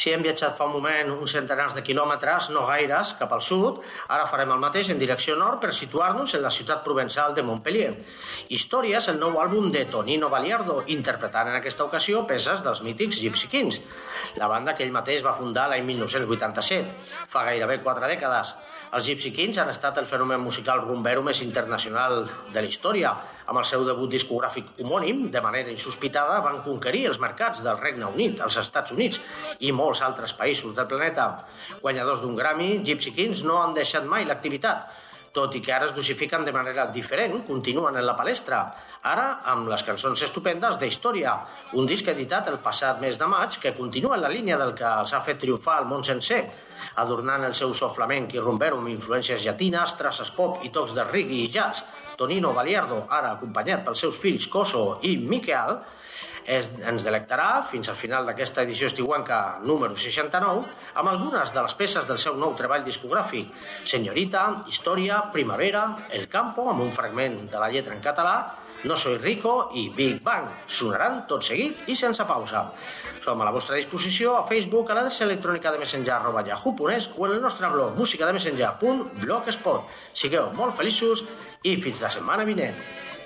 Si hem viatjat fa un moment uns centenars de quilòmetres, no gaires, cap al sud, ara farem el mateix en direcció nord per situar-nos en la ciutat provençal de Montpellier. Història és el nou àlbum de Tonino Baliardo, interpretant en aquesta ocasió peces dels mítics Gypsy Kings, la banda que ell mateix va fundar l'any 1987, fa gairebé 4 dècades. Els Gypsy Kings han estat el fenomen musical rumbero més internacional de la història. Amb el seu debut discogràfic homònim, de manera insospitada, van conquerir els mercats del Regne Unit, els Estats Units i molts altres països del planeta. Guanyadors d'un Grammy, Gypsy Kings no han deixat mai l'activitat. Tot i que ara es dosifiquen de manera diferent, continuen en la palestra. Ara amb les cançons estupendes d'Història, un disc editat el passat mes de maig que continua en la línia del que els ha fet triomfar al món sencer, adornant el seu so flamenc i rumbero amb influències llatines, traces pop i tocs de reggae i jazz. Tonino Baliardo, ara acompanyat pels seus fills Coso i Miquel, ens delectarà fins al final d'aquesta edició estiuenca número 69 amb algunes de les peces del seu nou treball discogràfic: Señorita, Història, Primavera, El Campo, amb un fragment de la lletra en català, No soy rico i Big Bang. Sonaran tot seguit i sense pausa. Som a la vostra disposició a Facebook, a l'adreça electrònica de messenger@yahoo.es o en el nostre blog musicademessenger.blogspot. Sigueu molt feliços i fins la setmana vinent.